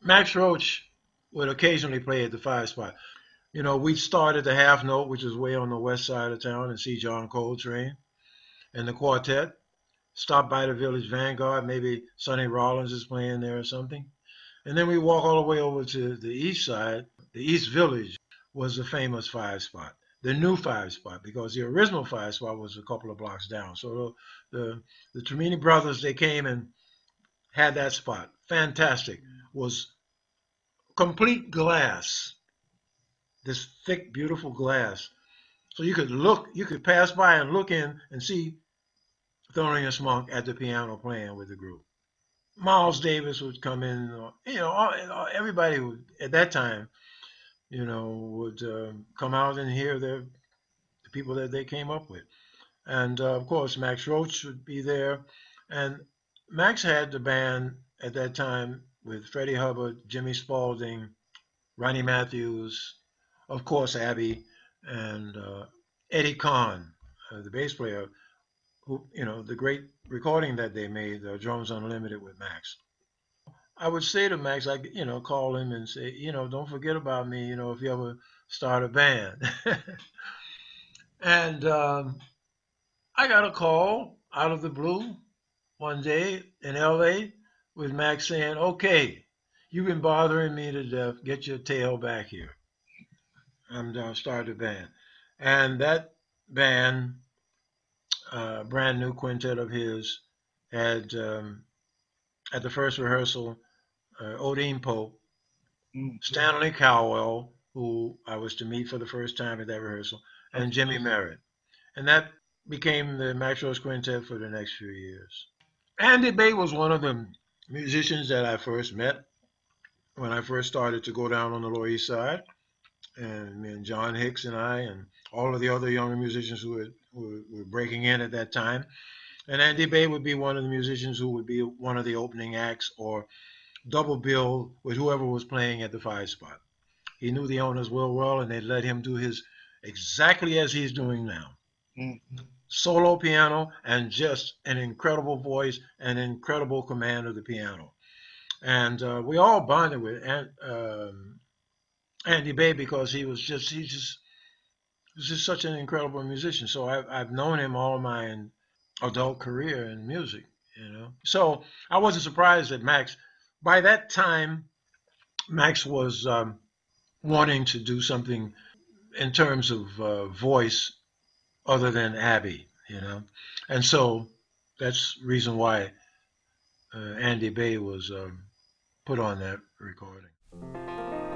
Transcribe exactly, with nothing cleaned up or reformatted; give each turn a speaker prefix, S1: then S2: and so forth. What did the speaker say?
S1: Max Roach would occasionally play at the five spot. You know, we'd start at the half note, which is way on the west side of town, and see John Coltrane and the quartet. Stop by the Village Vanguard, maybe Sonny Rollins is playing there or something. And then we walk all the way over to the east side. The East Village was the famous five spot, the new five spot, because the original five spot was a couple of blocks down. So the the, the Tremini brothers, they came and had that spot. Fantastic. Was complete glass, this thick, beautiful glass. So you could look, you could pass by and look in and see Thelonious Monk at the piano playing with the group. Miles Davis would come in, you know, everybody would, at that time, you know, would uh, come out and hear the, the people that they came up with. And uh, of course, Max Roach would be there. And Max had the band at that time with Freddie Hubbard, Jimmy Spalding, Ronnie Matthews, of course, Abbey, and uh, Eddie Kahn, uh, the bass player, who, you know, the great recording that they made, uh, Drums Unlimited with Max. I would say to Max, I, you know, call him and say, you know, don't forget about me, you know, if you ever start a band. and um, I got a call out of the blue one day in L A with Max saying, okay, you've been bothering me to death. Get your tail back here. I'm going to start a band. And that band, uh, brand new quintet of his, had um, at the first rehearsal, uh, Odine Pope, mm. Stanley Cowell, who I was to meet for the first time at that rehearsal, and Jimmy Merritt. And that became the Max Roach Quintet for the next few years. Andy Bay was one of the musicians that I first met when I first started to go down on the Lower East Side. And, and John Hicks and I and all of the other younger musicians who were, were, were breaking in at that time. And Andy Bay would be one of the musicians who would be one of the opening acts or double bill with whoever was playing at the five spot. He knew the owners well, well, and they let him do his exactly as he's doing now. Mm-hmm. Solo piano and just an incredible voice and incredible command of the piano. And uh, we all bonded with An- um, Andy Bay because he was just, he just, he was just such an incredible musician. So I've, I've known him all my adult career in music, you know. So I wasn't surprised that Max, by that time, Max was um, wanting to do something in terms of uh, voice other than Abbey, you know. And so that's the reason why uh, Andy Bay was um, put on that recording.